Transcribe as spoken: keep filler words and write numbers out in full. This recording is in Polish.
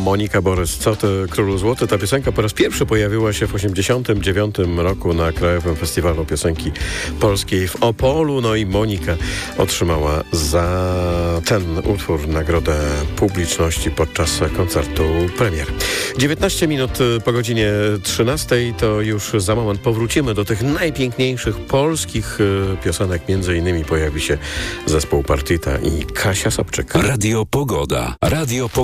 Monika Borys, co ty, Królu Złoty? Ta piosenka po raz pierwszy pojawiła się w osiemdziesiątym dziewiątym roku na Krajowym Festiwalu Piosenki Polskiej w Opolu. No i Monika otrzymała za ten utwór nagrodę publiczności podczas koncertu premier. dziewiętnaście minut po godzinie trzynastej, to już za moment powrócimy do tych najpiękniejszych polskich piosenek. Między innymi pojawi się zespół Partita i Kasia Sobczyk. Radio Pogoda. Radio Pogoda.